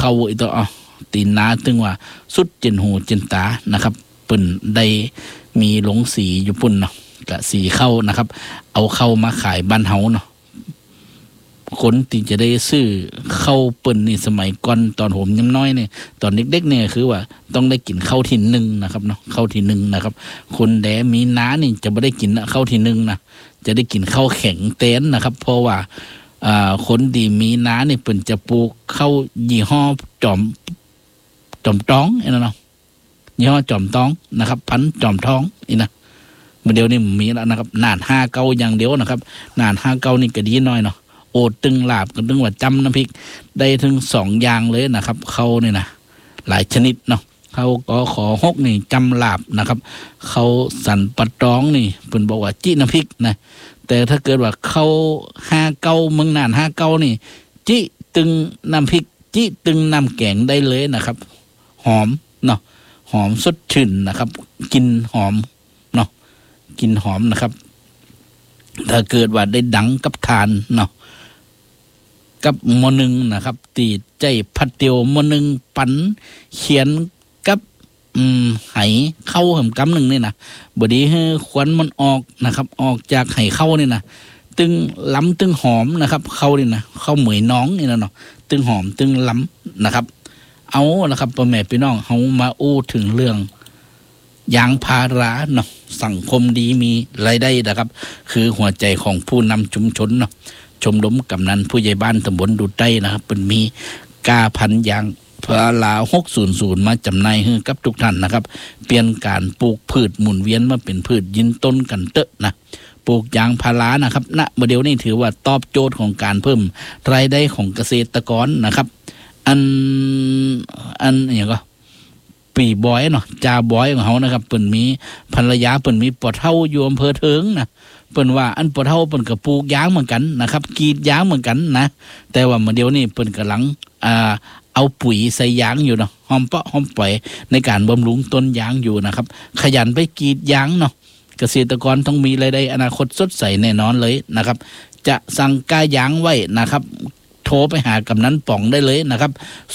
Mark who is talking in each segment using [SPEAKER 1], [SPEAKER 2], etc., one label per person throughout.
[SPEAKER 1] เข้าอีตัวตีนนาตึงว่าสุดเจนหูเจนตานะครับเปิ้นได้มีหลงสีอยู่ปุ่นเนาะกะสีเข้านะครับเอาเข้ามาขายบ้านเฮาเนาะคนที่จะได้ซื้อเข้าเปิ้นนี่สมัยก่อนตอนผมยังน้อยเนี่ยตอนเด็กๆเนี่ยคือว่าต้องได้กินข้าวที่1นะครับเนาะข้าวที่1นะครับคนแดมีน้านี่จะไม่ได้กินข้าวที่1นะจะได้กินข้าวแข็งเต้นนะครับเพราะว่าคนดีมีน้านี่เปิ้นจะปลูกข้าวยี่ห้อจอมต้องเนาะยี่ห้อจอมต้องนะครับพันจอมท้องนี่นะเดี๋ยวนี้มีแล้วนะครับนาน59อย่างเดียวนะครับนาน59นี่ก็ดีน้อยเนาะโอตึงลาบกันตึงว่าจำน้ำพริกได้ถึง2อย่างเลยนะครับเขาเนี่ยนะหลายชนิดเนาะเขาก็ขอ6นี่จำลาบนะครับเขาสันปะตองนี่เพิ่นบอกว่าจิน้ำพริกนะแต่ถ้าเกิดว่าเขา59เมืองนาน59นี่จิตึงน้ำพริกจิตึงน้ำแกงได้เลยนะครับหอมเนาะหอมสดชื่นนะครับกินหอมเนาะกินหอมนะครับถ้าเกิดว่าได้ดังกับทานเนาะกับมอนึงนะครับตีใจพัดเตียวมอนึงปันเขียนกับไหเข้าหำกำหนึ่งนี่นะบดีให้ควันมันออกนะครับออกจากไหเข้านี่นะตึงล้ำตึงหอมนะครับเข้านี่นะเข้าเหมยน้องนี่นะเนาะตึงหอมตึงล้ำนะครับเอานะครับพ่อแม่พี่น้องเฮามาอู้ถึงเรื่องยางพาราเนาะสังคมดีมีรายได้นะครับคือหัวใจของผู้นำชุมชนเนาะชมรมกำนันผู้ใหญ่บ้านตำบลดูใต้นะครับเป็นมีกาพันยางพารา600มาจำหน่ายให้กับทุกท่านนะครับเปลี่ยนการปลูกพืชหมุนเวียนมาเป็นพืชยืนต้นกันเตอะนะปลูกยางพารานะครับณเดี๋ยวนี้ถือว่าตอบโจทย์ของการเพิ่มรายได้ของเกษตรกรนะครับอันอย่างก็ปีบอยเนาะจ่าบอยของเขานะครับเปิ่นมีภรรยาเปิ่นมีปอเท่าอยู่อำเภอเทิงนะเปิ่นว่าอันปอเท่าเปิ่นก็ปลูกยางเหมือนกันนะครับกรีดยางเหมือนกันนะแต่ว่าเมื่อเดี๋ยวนี้เปิ่นกำลังเอาปุ๋ยใส่ยางอยู่เนาะหอมเปาะหอมปล่อยในการบำรุงต้นยางอยู่นะครับขยันไปกรีดยางเนาะเกษตรกรต้องมีรายได้อนาคตสดใสแน่นอนเลยนะครับจะสั่งก้ายางไว้นะครับโทรไปหากำนันป่องได้เลยนะครับ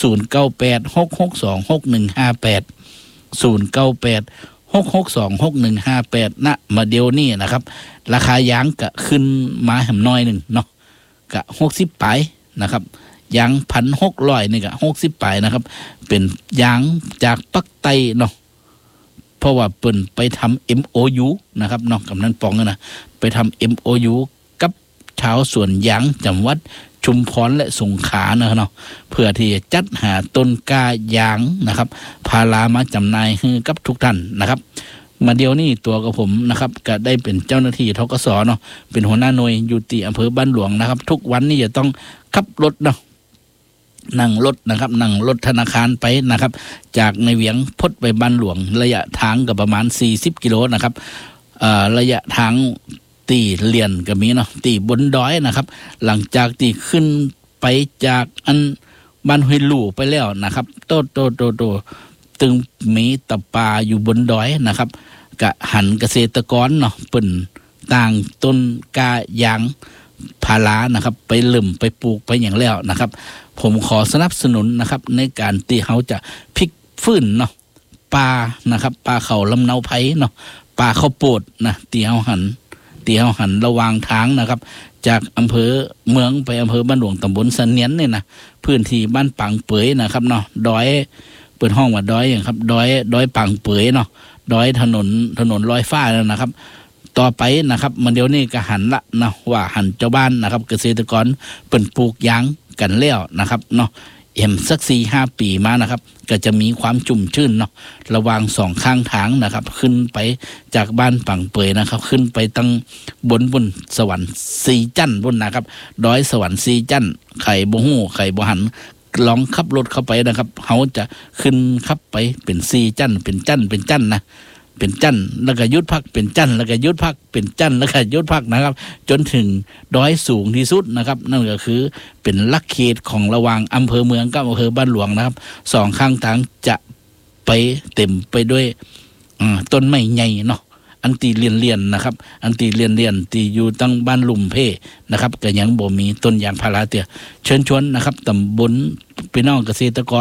[SPEAKER 1] 09866261580986626158ณมาเดียวนี่นะครับราคายางก็ขึ้นมาแหมน้อยหนึ่งเนาะก็60ปลายนะครับยาง1,600นี่ก็60ปลายนะครับเป็นยางจากปักไตเนาะเพราะว่าเปิ้นไปทำ MOU นะครับเนาะกำนันป่องนะไปทำ MOU กับชาวสวนยางจังหวัดชุมพรและสงขลาเนาะเพื่อที่จะจัดหาต้นกล้ายางนะครับพารามาจำหน่ายให้กับทุกท่านนะครับมาเดียวนี่ตัวกับผมนะครับก็ได้เป็นเจ้าหน้าที่ธกสเนาะเป็นหัวหน้าหน่วยอยู่ที่อำเภอบ้านหลวงนะครับทุกวันนี้จะต้องขับรถเนาะนั่งรถนะครับนั่งรถธนาคารไปนะครับจากในเวียงพดไปบ้านหลวงระยะทางก็ประมาณ40กิโลนะครับระยะทางตีเลียนก็มีเนาะตีบนดอยนะครับหลังจากตีขึ้นไปจากอันบ้านห้วยลู่ไปแล้วนะครับโตตึงมีตะปาอยู่บนดอยนะครับกะหันเกษตรกรเนาะเปิ่นต่างต้นกายางพารานะครับไปลืมไปปลูกไปอย่างแล้วนะครับผมขอสนับสนุนนะครับในการที่เขาจะพลิกฟื้นเนาะปลานะครับปลาเขาลำเนาไผ่เนาะปลาข้าวโพดนะที่เขาหันระวางทางนะครับจากอำเภอเมืองไปอำเภอบ้านหลวงตำบลสันเนียนเนี่ยนะพื้นที่บ้านปังเปยนะครับเนาะดอยเปิดห้องว่าดอยอย่างครับดอยปังเปยเนาะดอยถนนลอยฟ้าแล้วนะครับต่อไปนะครับมันเดี๋ยวนี้ก็หันละนะว่าหันเจ้าบ้านนะครับเกษตรกรเปิ่นปลูกยางกันแล้วนะครับเนาะสัก 4-5 ปีมานะครับก็จะมีความชุ่มชื้นเนาะระหว่าง2ข้างทางนะครับขึ้นไปจากบ้านปังเปยนะครับขึ้นไปตั้งบนสวรรค์4จั่นบนนะครับดอยสวรรค์4จั่นไข่บ่ฮู้ไข่บ่หันลองขับรถเข้าไปนะครับเขาจะขึ้นขับไปเป็น4จั่นเป็นจั่นนะเป็นจั่นแล้วก็ยุดพักเป็นจั่นแล้วก็ยุดพักเป็นจั่นแล้วก็ยุดพักนะครับจนถึงดอยสูงที่สุดนะครับนั่นก็คือเป็นลักเขตของระหว่างอำเภอเมืองกับอำเภอบ้านหลวงนะครับ2ข้างทางจะไปเต็มไปด้วยต้นไม้ใหญ่เนาะอันตีเลียนนะครับอันตีเลียนตีอยู่ตั้งบ้านลุ่มเพ่นะครับก็ยังบ่มีต้นยางพาราเตี้ยเชิญชวนนะครับตำบลพี่น้องเกษตรกร